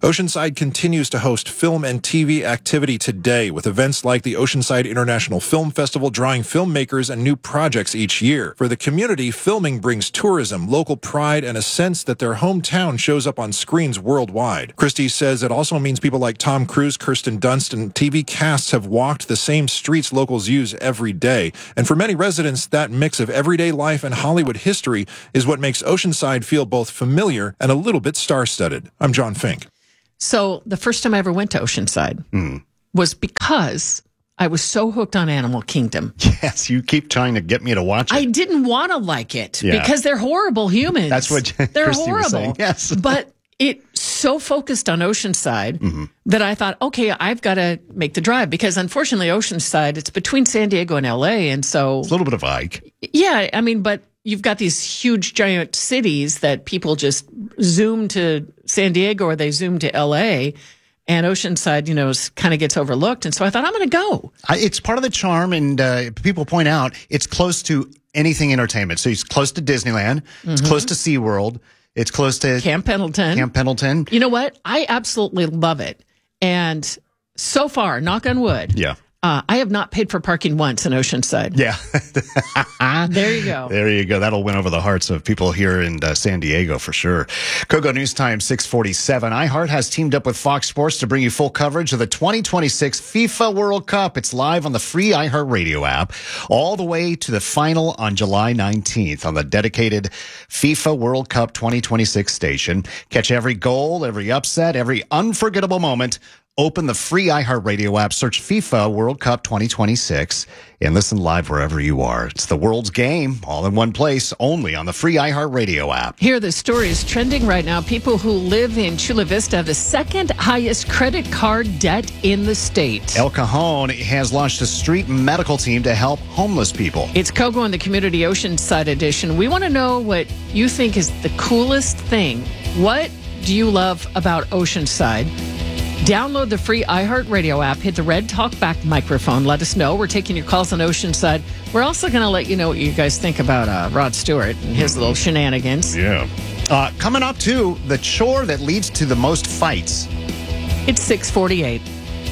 Oceanside continues to host film and T V activity today with events like the Oceanside International Film Festival drawing filmmakers and new projects each year. For the community, filming brings tourism, local pride, and a sense that their hometown shows up on screens worldwide. Christie says it also means people like Tom Cruise, Kirsten Dunst, and T V casts have walked the same streets locals use every day. And for many residents, that mix of everyday life and Hollywood history is what makes Oceanside feel both familiar and a little bit star-studded. I'm John Fink. So the first time I ever went to Oceanside mm. was because I was so hooked on Animal Kingdom. Yes, you keep trying to get me to watch it. I didn't want to like it yeah. because they're horrible humans. That's what they're Christy horrible. was saying. Yes. But it so focused on Oceanside mm-hmm. that I thought, okay, I've got to make the drive because unfortunately Oceanside, it's between San Diego and L A. And so it's a little bit of a hike. Yeah, I mean, but you've got these huge giant cities that people just zoom to San Diego or they zoom to L A, and Oceanside, you know, kind of gets overlooked. And so I thought, I'm going to go. I, it's part of the charm. And uh, people point out it's close to anything entertainment. So it's close to Disneyland. Mm-hmm. It's close to SeaWorld. It's close to Camp Pendleton. Camp Pendleton. You know what? I absolutely love it. And so far, knock on wood. Yeah. Uh, I have not paid for parking once in Oceanside. Yeah. There you go. There you go. That'll win over the hearts of people here in uh, San Diego for sure. Kogo News Time, six forty-seven. iHeart has teamed up with Fox Sports to bring you full coverage of the twenty twenty-six FIFA World Cup. It's live on the free iHeart Radio app all the way to the final on July nineteenth on the dedicated FIFA World Cup twenty twenty-six station. Catch every goal, every upset, every unforgettable moment. Open the free iHeartRadio app, search FIFA World Cup twenty twenty-six, and listen live wherever you are. It's the world's game, all in one place, only on the free iHeartRadio app. Here, the story is trending right now. People who live in Chula Vista have the second highest credit card debt in the state. El Cajon has launched a street medical team to help homeless people. It's Kogo and the Community Oceanside Edition. We want to know what you think is the coolest thing. What do you love about Oceanside? Download the free iHeartRadio app, hit the red talkback microphone, let us know. We're taking your calls on Oceanside. We're also going to let you know what you guys think about uh, Rod Stewart and his little shenanigans. Yeah. Uh, coming up, too, the chore that leads to the most fights. It's six forty-eight.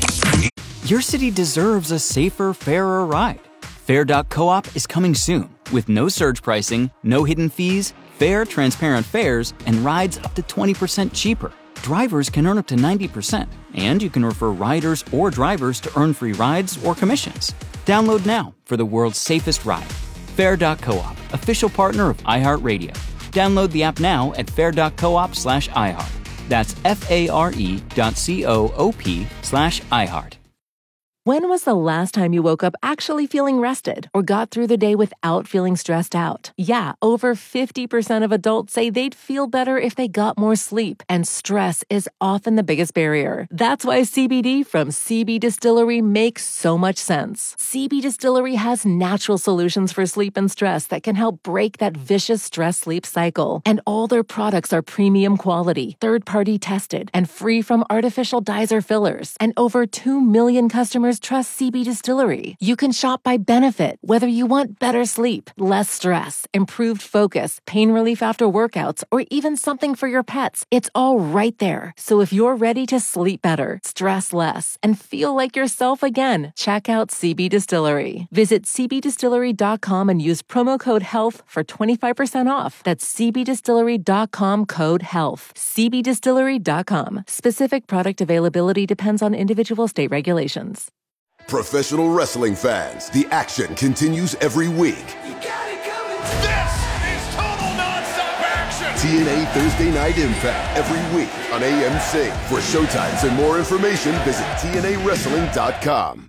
Your city deserves a safer, fairer ride. Fair dot coop is coming soon with no surge pricing, no hidden fees, fair, transparent fares, and rides up to twenty percent cheaper. Drivers can earn up to ninety percent, and you can refer riders or drivers to earn free rides or commissions. Download now for the world's safest ride. Fair dot coop, official partner of iHeartRadio. Download the app now at fair dot coop slash iHeart. That's F-A-R-E dot C-O-O-P slash iHeart. When was the last time you woke up actually feeling rested or got through the day without feeling stressed out? Yeah, over fifty percent of adults say they'd feel better if they got more sleep, and stress is often the biggest barrier. That's why C B D from C B Distillery makes so much sense. C B Distillery has natural solutions for sleep and stress that can help break that vicious stress-sleep cycle. And all their products are premium quality, third-party tested, and free from artificial dyes or fillers. And over two million customers trust C B Distillery. You can shop by benefit, whether you want better sleep, less stress, improved focus, pain relief after workouts, or even something for your pets. It's all right there. So if you're ready to sleep better, stress less, and feel like yourself again, check out C B Distillery. Visit c b distillery dot com and use promo code HEALTH for twenty-five percent off. That's c b distillery dot com code HEALTH. c b distillery dot com. Specific product availability depends on individual state regulations. Professional wrestling fans, the action continues every week. You got it coming. This is total nonstop action. T N A Thursday Night Impact every week on A M C. For showtimes and more information, visit T N A wrestling dot com.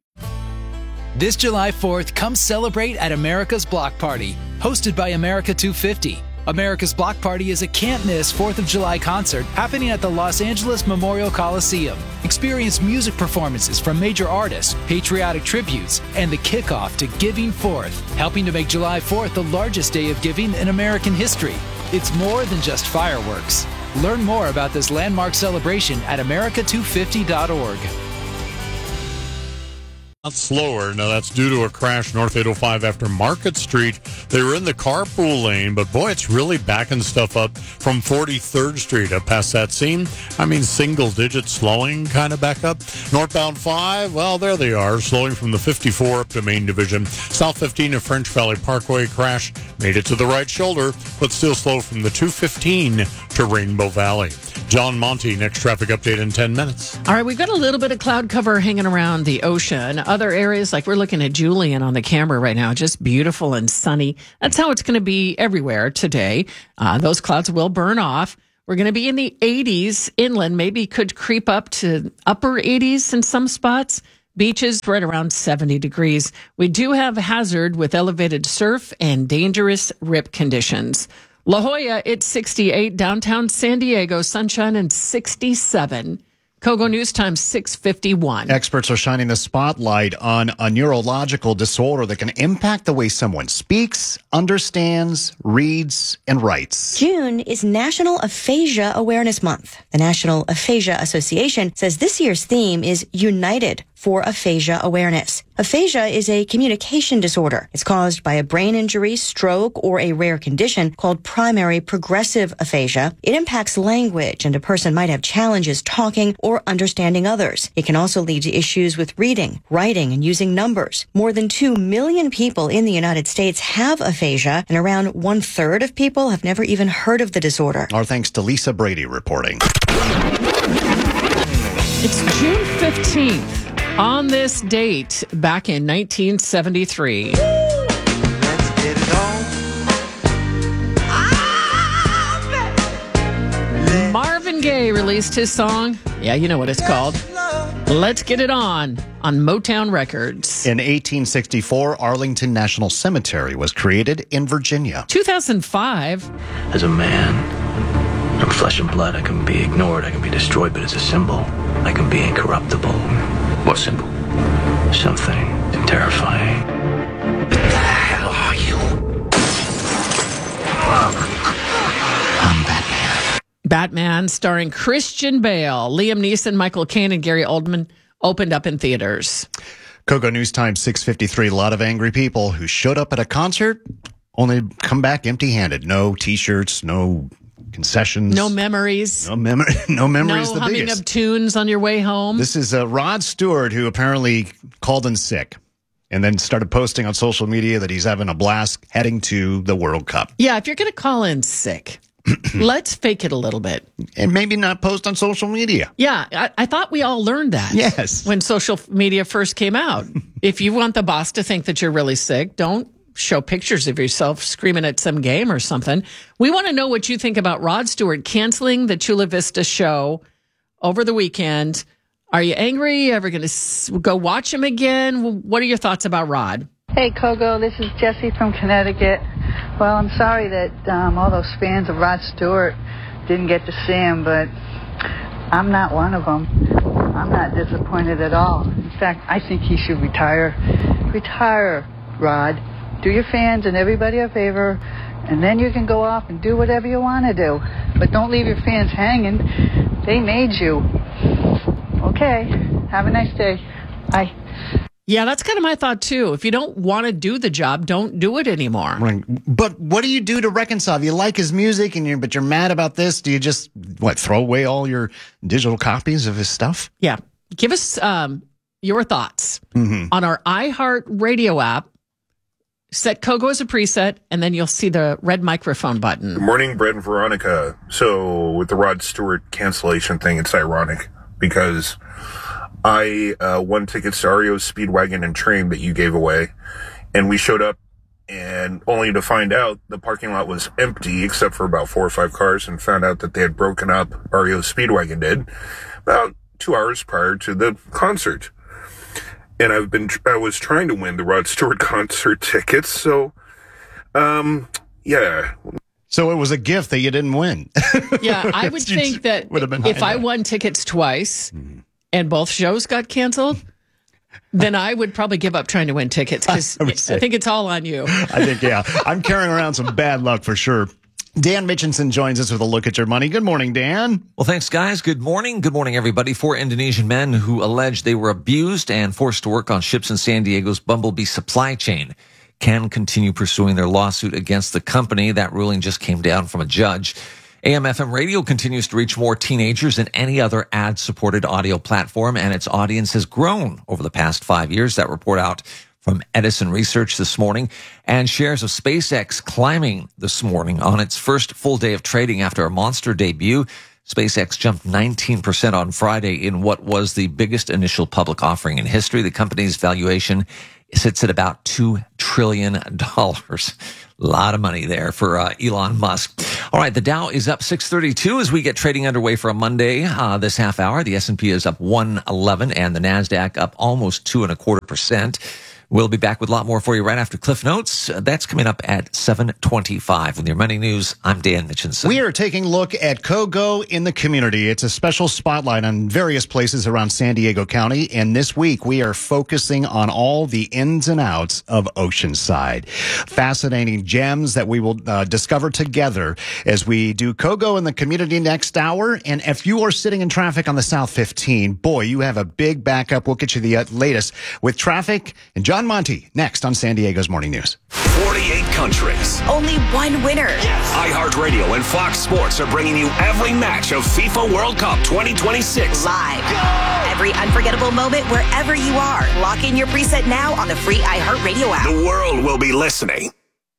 This July fourth, come celebrate at America's Block Party, hosted by America two fifty. America's Block Party is a can't-miss fourth of July concert happening at the Los Angeles Memorial Coliseum. Experience music performances from major artists, patriotic tributes, and the kickoff to Giving Fourth, helping to make July fourth the largest day of giving in American history. It's more than just fireworks. Learn more about this landmark celebration at america two fifty dot org. Not slower. Now, that's due to a crash north eight oh five after Market Street. They were in the carpool lane, but boy, it's really backing stuff up from forty-third Street up past that scene. I mean, single-digit slowing kind of back up. Northbound five, well, there they are, slowing from the fifty-four up to Main Division. South fifteen of French Valley Parkway crash made it to the right shoulder, but still slow from the two fifteen to Rainbow Valley. John Monty, next traffic update in ten minutes. All right, we've got a little bit of cloud cover hanging around the ocean. Other areas, like we're looking at Julian on the camera right now, just beautiful and sunny. That's how it's going to be everywhere today. Uh, those clouds will burn off. We're going to be in the eighties inland, maybe could creep up to upper eighties in some spots. Beaches right around seventy degrees. We do have hazard with elevated surf and dangerous rip conditions. La Jolla, it's sixty-eight. Downtown San Diego, sunshine and sixty-seven. Kogo News Time, six fifty-one. Experts are shining the spotlight on a neurological disorder that can impact the way someone speaks, understands, reads, and writes. June is National Aphasia Awareness Month. The National Aphasia Association says this year's theme is United for Aphasia Awareness. Aphasia is a communication disorder. It's caused by a brain injury, stroke, or a rare condition called primary progressive aphasia. It impacts language, and a person might have challenges talking or understanding others. It can also lead to issues with reading, writing, and using numbers. More than two million people in the United States have aphasia, and around one-third of people have never even heard of the disorder. Our thanks to Lisa Brady reporting. It's June fifteenth. On this date, back in nineteen seventy-three. Let's get it on. Marvin Gaye released his song. Yeah, you know what it's called. Let's Get It On, on Motown Records. In eighteen sixty-four, Arlington National Cemetery was created in Virginia. two thousand five. As a man, I'm flesh and blood. I can be ignored. I can be destroyed, but as a symbol, I can be incorruptible. What symbol? Something terrifying. What the hell are you? I'm Batman. Batman, starring Christian Bale, Liam Neeson, Michael Caine, and Gary Oldman, opened up in theaters. Kogo News Time, six fifty-three. A lot of angry people who showed up at a concert, only come back empty-handed. No T-shirts, no concessions. No memories. No, mem- no memories. No the humming biggest. of tunes on your way home. This is uh, Rod Stewart, who apparently called in sick and then started posting on social media that he's having a blast heading to the World Cup. Yeah, if you're going to call in sick, let's fake it a little bit. And maybe not post on social media. Yeah, I, I thought we all learned that. Yes. When social media first came out. If you want the boss to think that you're really sick, don't show pictures of yourself screaming at some game or something. We want to know what you think about Rod Stewart canceling the Chula Vista show over the weekend. Are you angry? Ever going to go watch him again? What are your thoughts about Rod? Hey, Kogo, this is Jessie from Connecticut. Well, I'm sorry that um, all those fans of Rod Stewart didn't get to see him, but I'm not one of them. I'm not disappointed at all. In fact, I think he should retire. Retire, Rod. Do your fans and everybody a favor, and then you can go off and do whatever you want to do. But don't leave your fans hanging. They made you. Okay. Have a nice day. Bye. Yeah, that's kind of my thought, too. If you don't want to do the job, don't do it anymore. Right. But what do you do to reconcile? You like his music, and you're, but you're mad about this. Do you just, what, throw away all your digital copies of his stuff? Yeah. Give us um, your thoughts mm-hmm. on our iHeart Radio app. Set Kogo as a preset, and then you'll see the red microphone button. Good morning, Brett and Veronica. So with the Rod Stewart cancellation thing, it's ironic because I uh, won tickets to R E O's Speedwagon and Train that you gave away, and we showed up, and only to find out the parking lot was empty except for about four or five cars, and found out that they had broken up, R E O's Speedwagon did, about two hours prior to the concert. And I've been, I was trying to win the Rod Stewart concert tickets. So, um, yeah. So it was a gift that you didn't win. Yeah. I would think that if I won tickets twice mm-hmm. and both shows got canceled, then I would probably give up trying to win tickets because I, I think it's all on you. I think, yeah. I'm carrying around some bad luck for sure. Dan Mitchinson joins us with a look at your money. Good morning, Dan. Well, thanks, guys. Good morning. Good morning, everybody. Four Indonesian men who alleged they were abused and forced to work on ships in San Diego's Bumblebee supply chain can continue pursuing their lawsuit against the company. That ruling just came down from a judge. A M F M Radio continues to reach more teenagers than any other ad-supported audio platform, and its audience has grown over the past five years. That report out from Edison Research this morning. And shares of SpaceX climbing this morning on its first full day of trading after a monster debut. SpaceX jumped nineteen percent on Friday in what was the biggest initial public offering in history. The company's valuation sits at about two trillion dollars. A lot of money there for uh, Elon Musk. All right, the Dow is up six thirty-two as we get trading underway for a Monday uh, this half hour. The S and P is up one eleven and the NASDAQ up almost two and a quarter percent. We'll be back with a lot more for you right after Cliff Notes. Uh, that's coming up at seven twenty-five. With your money news, I'm Dan Mitchinson. We are taking a look at Kogo in the community. It's a special spotlight on various places around San Diego County. And this week, we are focusing on all the ins and outs of Oceanside. Fascinating gems that we will uh, discover together as we do Kogo in the community next hour. And if you are sitting in traffic on the South fifteen, boy, you have a big backup. We'll get you the uh, latest with traffic. And John Monty, next on San Diego's Morning News. forty-eight countries. Only one winner. Yes. iHeartRadio and Fox Sports are bringing you every match of FIFA World Cup twenty twenty-six. Live. Go! Every unforgettable moment wherever you are. Lock in your preset now on the free iHeartRadio app. The world will be listening.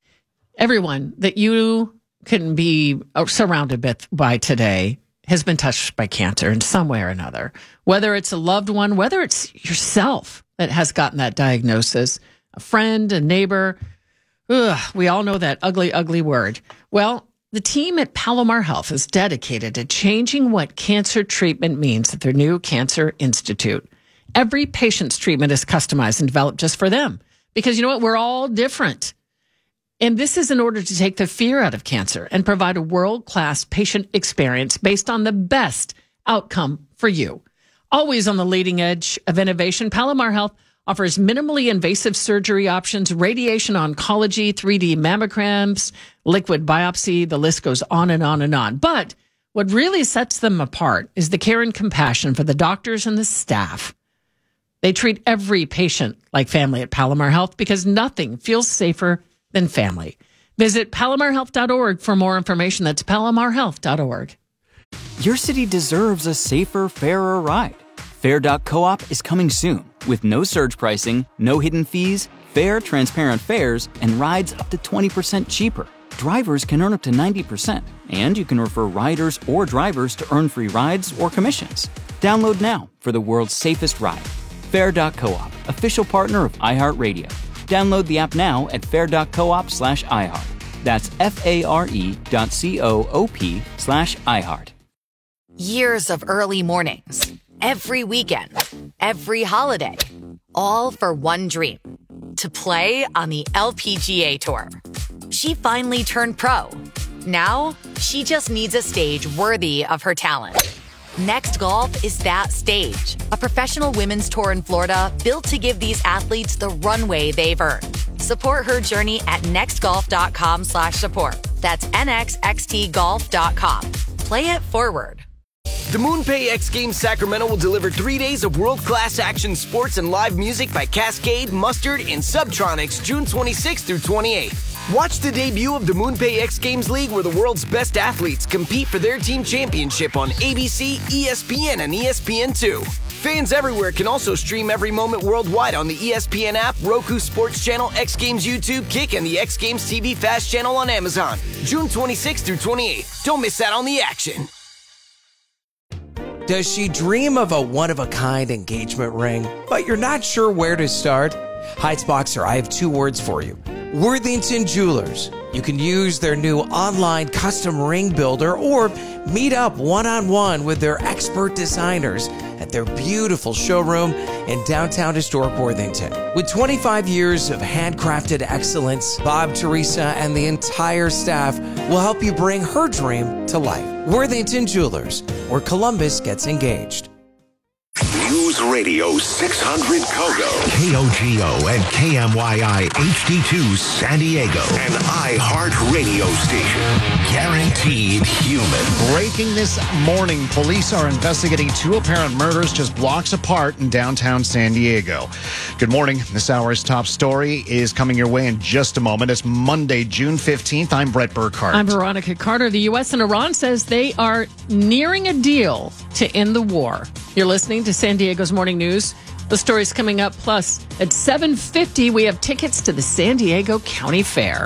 Everyone that you can be surrounded by today has been touched by cancer in some way or another. Whether it's a loved one, whether it's yourself that has gotten that diagnosis, a friend, a neighbor. Ugh, we all know that ugly, ugly word. Well, the team at Palomar Health is dedicated to changing what cancer treatment means at their new Cancer Institute. Every patient's treatment is customized and developed just for them. Because you know what? We're all different. And this is in order to take the fear out of cancer and provide a world-class patient experience based on the best outcome for you. Always on the leading edge of innovation, Palomar Health offers minimally invasive surgery options, radiation oncology, three D mammograms, liquid biopsy. The list goes on and on and on. But what really sets them apart is the care and compassion for the doctors and the staff. They treat every patient like family at Palomar Health because nothing feels safer than family. Visit palomar health dot org for more information. That's palomar health dot org. Your city deserves a safer, fairer ride. Fair dot coop is coming soon with no surge pricing, no hidden fees, fair, transparent fares, and rides up to twenty percent cheaper. Drivers can earn up to ninety percent, and you can refer riders or drivers to earn free rides or commissions. Download now for the world's safest ride. Fair dot coop, official partner of iHeartRadio. Download the app now at fair dot coop slash iHeart. That's F-A-R-E dot C-O-O-P slash iHeart. Years of early mornings, every weekend, every holiday, all for one dream, to play on the L P G A Tour. She finally turned pro. Now, she just needs a stage worthy of her talent. Next Golf is that stage, a professional women's tour in Florida built to give these athletes the runway they've earned. Support her journey at nextgolf.com slash support. That's N X X T golf dot com. Play it forward. The MoonPay X Games Sacramento will deliver three days of world-class action sports and live music by Cascade, Mustard, and Subtronics June twenty-sixth through twenty-eighth. Watch the debut of the MoonPay X Games League where the world's best athletes compete for their team championship on A B C, E S P N, and E S P N two. Fans everywhere can also stream every moment worldwide on the E S P N app, Roku Sports Channel, X Games YouTube, Kick, and the X Games T V Fast Channel on Amazon. June twenty-sixth through twenty-eighth. Don't miss out on the action. Does she dream of a one-of-a-kind engagement ring, but you're not sure where to start? Heights Boxer, I have two words for you. Worthington Jewelers. You can use their new online custom ring builder or meet up one-on-one with their expert designers at their beautiful showroom in downtown historic Worthington. With twenty-five years of handcrafted excellence, Bob, Teresa, and the entire staff will help you bring her dream to life. Worthington Jewelers, where Columbus gets engaged. News Radio six hundred Kogo, K O G O and K M Y I H D two San Diego, an iHeartRadio station. Guaranteed human. Breaking this morning, police are investigating two apparent murders just blocks apart in downtown San Diego. Good morning. This hour's top story is coming your way in just a moment. It's Monday, June fifteenth. I'm Brett Burkhart. I'm Veronica Carter. The U S and Iran says they are nearing a deal to end the war. You're listening to San Diego's Morning News. The story's coming up. Plus, at seven fifty, we have tickets to the San Diego County Fair.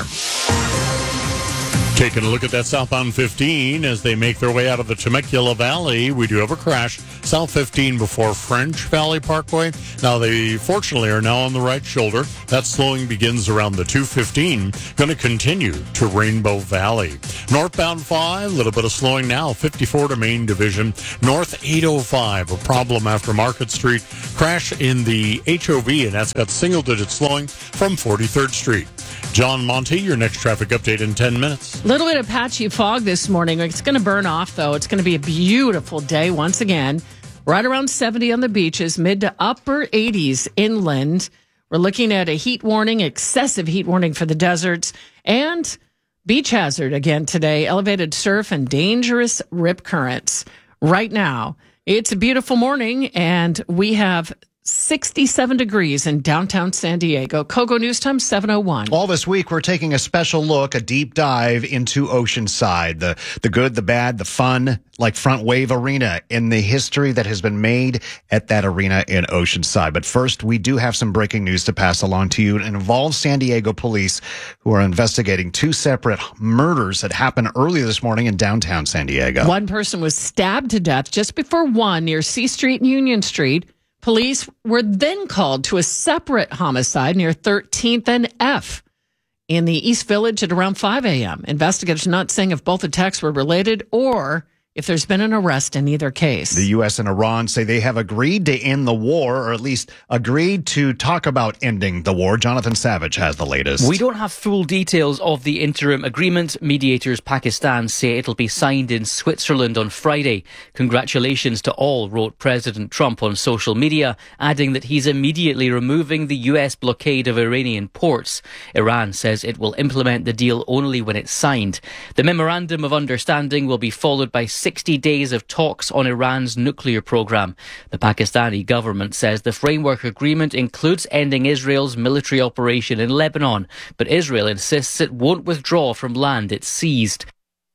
Taking a look at that southbound fifteen as they make their way out of the Temecula Valley. We do have a crash. South fifteen before French Valley Parkway. Now, they fortunately are now on the right shoulder. That slowing begins around the two fifteen. Going to continue to Rainbow Valley. Northbound five, a little bit of slowing now. fifty-four to Main Division. North eight oh five, a problem after Market Street. Crash in the H O V, and that's got single-digit slowing from forty-third Street. John Monty, your next traffic update in ten minutes. A little bit of patchy fog this morning. It's going to burn off, though. It's going to be a beautiful day once again. Right around seventy on the beaches, mid to upper eighties inland. We're looking at a heat warning, excessive heat warning for the deserts, and beach hazard again today. Elevated surf and dangerous rip currents. Right now, it's a beautiful morning, and we have sixty-seven degrees in downtown San Diego. Kogo News Time, seven oh one. All this week, we're taking a special look, a deep dive into Oceanside. The, the good, the bad, the fun, like Front Wave Arena, in the history that has been made at that arena in Oceanside. But first, we do have some breaking news to pass along to you. It involves San Diego police, who are investigating two separate murders that happened early this morning in downtown San Diego. One person was stabbed to death just before one near C Street and Union Street. Police were then called to a separate homicide near thirteenth and F in the East Village at around five a.m. Investigators not saying if both attacks were related or if there's been an arrest in either case. The U S and Iran say they have agreed to end the war, or at least agreed to talk about ending the war. Jonathan Savage has the latest. We don't have full details of the interim agreement. Mediators Pakistan say it'll be signed in Switzerland on Friday. Congratulations to all, wrote President Trump on social media, adding that he's immediately removing the U S blockade of Iranian ports. Iran says it will implement the deal only when it's signed. The memorandum of understanding will be followed by sixty days of talks on Iran's nuclear program. The Pakistani government says the framework agreement includes ending Israel's military operation in Lebanon, but Israel insists it won't withdraw from land it seized.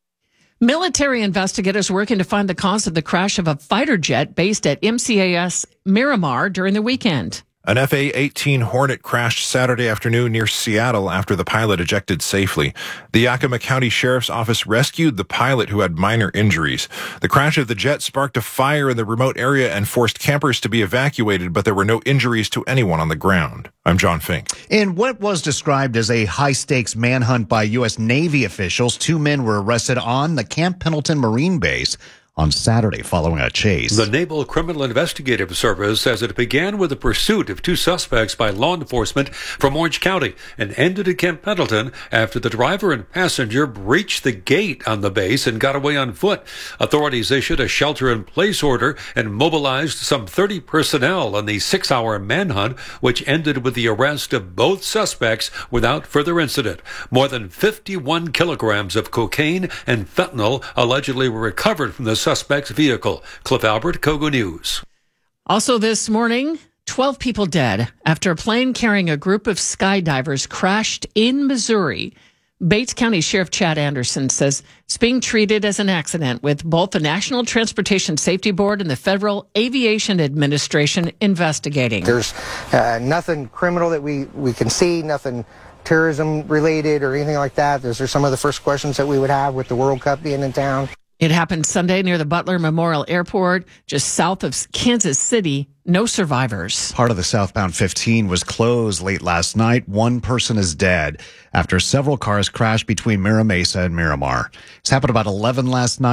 Military investigators working to find the cause of the crash of a fighter jet based at M C A S Miramar during the weekend. An F A eighteen Hornet crashed Saturday afternoon near Seattle after the pilot ejected safely. The Yakima County Sheriff's Office rescued the pilot, who had minor injuries. The crash of the jet sparked a fire in the remote area and forced campers to be evacuated, but there were no injuries to anyone on the ground. I'm John Fink. In what was described as a high-stakes manhunt by U S Navy officials, two men were arrested on the Camp Pendleton Marine Base on Saturday following a chase. The Naval Criminal Investigative Service says it began with the pursuit of two suspects by law enforcement from Orange County and ended at Camp Pendleton after the driver and passenger breached the gate on the base and got away on foot. Authorities issued a shelter-in-place order and mobilized some thirty personnel on the six-hour manhunt, which ended with the arrest of both suspects without further incident. More than fifty-one kilograms of cocaine and fentanyl allegedly were recovered from the suspect's vehicle. Cliff Albert, Kogo News. Also this morning, twelve people dead after a plane carrying a group of skydivers crashed in Missouri. Bates County Sheriff Chad Anderson says it's being treated as an accident, with both the National Transportation Safety Board and the Federal Aviation Administration investigating. There's uh, nothing criminal that we, we can see, nothing terrorism related or anything like that. Those are some of the first questions that we would have with the World Cup being in town. It happened Sunday near the Butler Memorial Airport, just south of Kansas City. No survivors. Part of the southbound fifteen was closed late last night. One person is dead after several cars crashed between Mira Mesa and Miramar. This happened about eleven last night.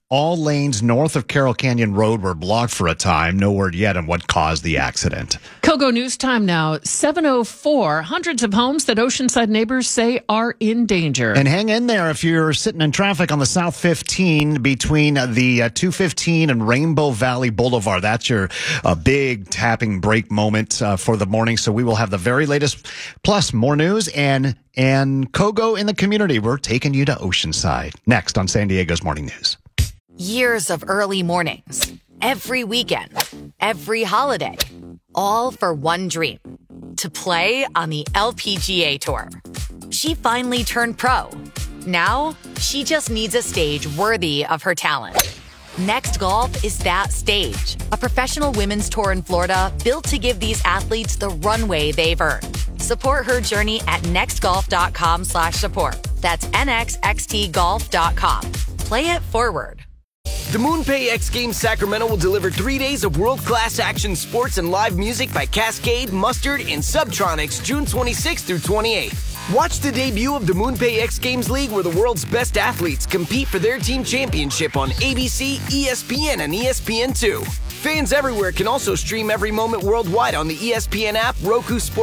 All lanes north of Carroll Canyon Road were blocked for a time. No word yet on what caused the accident. Kogo News Time now, seven oh four. Hundreds of homes that Oceanside neighbors say are in danger. And hang in there if you're sitting in traffic on the South fifteen between the uh, two fifteen and Rainbow Valley Boulevard. That's your uh, big tapping break moment uh, for the morning. So we will have the very latest, plus more news and and Kogo in the community. We're taking you to Oceanside. Next on San Diego's Morning News. Years of early mornings, every weekend, every holiday, all for one dream, to play on the L P G A Tour. She finally turned pro. Now, she just needs a stage worthy of her talent. Next Golf is that stage, a professional women's tour in Florida built to give these athletes the runway they've earned. Support her journey at nextgolf.com slash support. That's nxxt golf dot com. Play it forward. The MoonPay X Games Sacramento will deliver three days of world-class action sports and live music by Cascade, Mustard, and Subtronics June twenty-sixth through twenty-eighth. Watch the debut of the MoonPay X Games League where the world's best athletes compete for their team championship on A B C, E S P N, and E S P N two. Fans everywhere can also stream every moment worldwide on the E S P N app, Roku Sports,